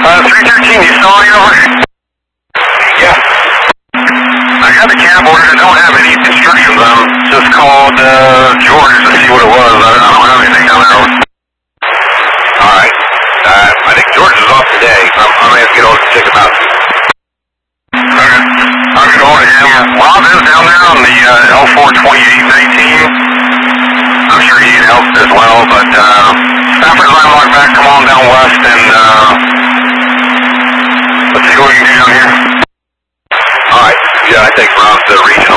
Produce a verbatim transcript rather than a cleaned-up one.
Uh, three thirteen, you saw it over? Yeah. I got the cab ordered. I don't have any instructions on them. Just called, uh, George to see what it was. I, I don't have anything down there. Alright. Uh, I think George is off today. I'm, I'm going to have to get over to check him out. Okay. I'll get over to him. Rob is down there on the, uh, L four twenty-eight nineteen. I'm sure he can help as well, but, uh, Stafford's line walk back, come on down west, and, uh, let's see what we can do down here. Alright. Yeah, I think Rob's the region